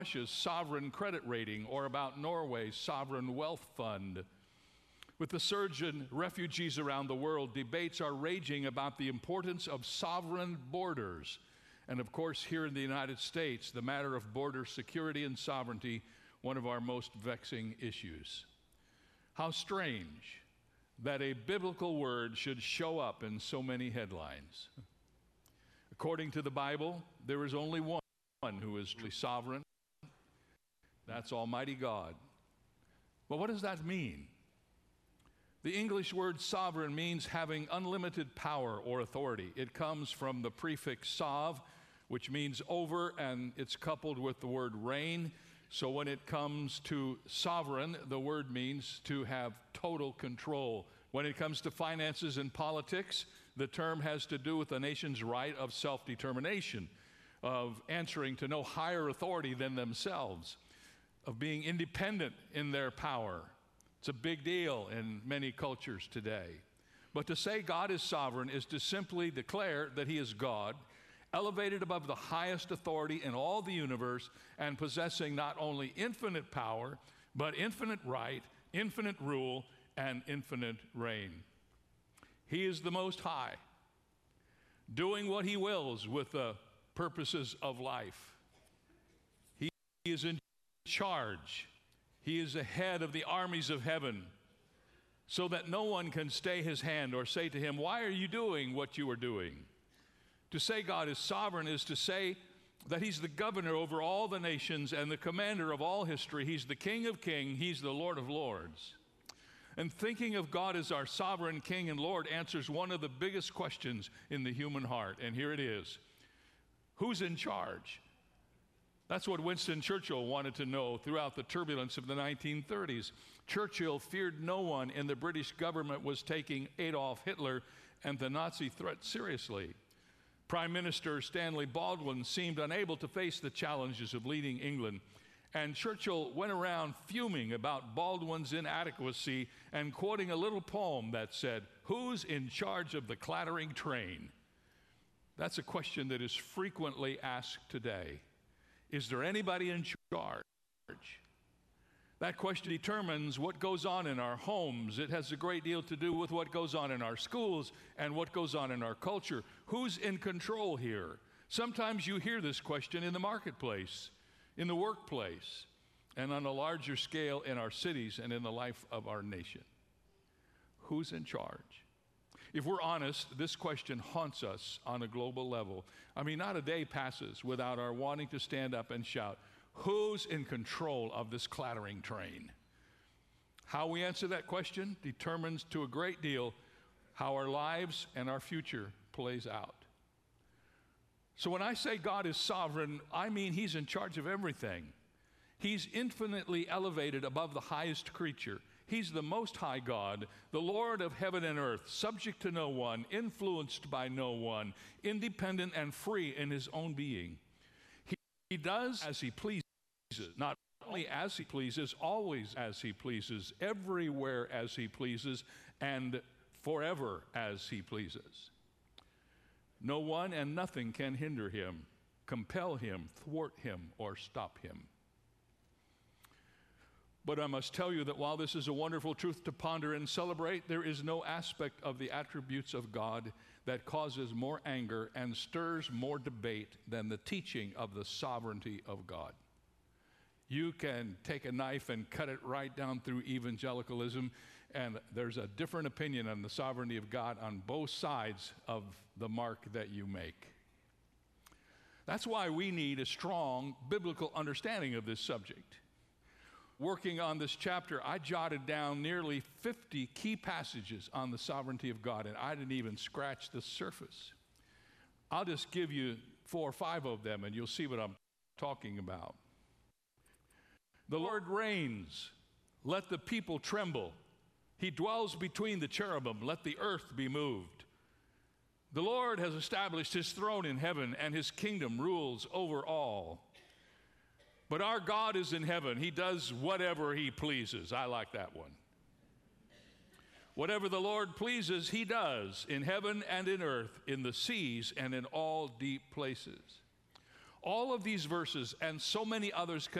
Russia's sovereign credit rating or about Norway's sovereign wealth fund. With the surge in refugees around the world, debates are raging about the importance of sovereign borders. And of course, here in the United States, the matter of border security and sovereignty, one of our most vexing issues. How strange that a biblical word should show up in so many headlines. According to the Bible, there is only one who is truly sovereign. That's Almighty God. Well, what does that mean? The English word sovereign means having unlimited power or authority. It comes from the prefix sov, which means over, and it's coupled with the word reign. So when it comes to sovereign, the word means to have total control. When it comes to finances and politics, the term has to do with the nation's right of self-determination, of answering to no higher authority than themselves, of being independent in their power. It's a big deal in many cultures today. But to say God is sovereign is to simply declare that He is God, elevated above the highest authority in all the universe, and possessing not only infinite power, but infinite right, infinite rule, and infinite reign. He is the Most High, doing what He wills with the purposes of life. He is in charge. He is the head of the armies of heaven, so that no one can stay His hand or say to Him, "Why are you doing what you are doing?" To say God is sovereign is to say that He's the governor over all the nations and the commander of all history. He's the King of kings. He's the Lord of lords. And thinking of God as our sovereign King and Lord answers one of the biggest questions in the human heart. And here it is. Who's in charge? That's what Winston Churchill wanted to know throughout the turbulence of the 1930s. Churchill feared no one in the British government was taking Adolf Hitler and the Nazi threat seriously. Prime Minister Stanley Baldwin seemed unable to face the challenges of leading England, and Churchill went around fuming about Baldwin's inadequacy and quoting a little poem that said, "Who's in charge of the clattering train?" That's a question that is frequently asked today. Is there anybody in charge? That question determines what goes on in our homes. It has a great deal to do with what goes on in our schools and what goes on in our culture. Who's in control here? Sometimes you hear this question in the marketplace, in the workplace, and on a larger scale in our cities and in the life of our nation. Who's in charge? If we're honest, this question haunts us on a global level. I mean, not a day passes without our wanting to stand up and shout, "Who's in control of this clattering train?" How we answer that question determines to a great deal how our lives and our future plays out. So when I say God is sovereign, I mean He's in charge of everything. He's infinitely elevated above the highest creature. He's the Most High God, the Lord of heaven and earth, subject to no one, influenced by no one, independent and free in His own being. He does as He pleases, not only as He pleases, always as He pleases, everywhere as He pleases, and forever as He pleases. No one and nothing can hinder Him, compel Him, thwart Him, or stop Him. But I must tell you that while this is a wonderful truth to ponder and celebrate, there is no aspect of the attributes of God that causes more anger and stirs more debate than the teaching of the sovereignty of God. You can take a knife and cut it right down through evangelicalism, and there's a different opinion on the sovereignty of God on both sides of the mark that you make. That's why we need a strong biblical understanding of this subject. Working on this chapter, I jotted down nearly 50 key passages on the sovereignty of God, and I didn't even scratch the surface. I'll just give you 4 or 5 of them, and you'll see what I'm talking about. The Lord reigns. Let the people tremble. He dwells between the cherubim. Let the earth be moved. The Lord has established His throne in heaven, and His kingdom rules over all. But our God is in heaven. He does whatever He pleases. I like that one. Whatever the Lord pleases, He does in heaven and in earth, in the seas and in all deep places. All of these verses and so many others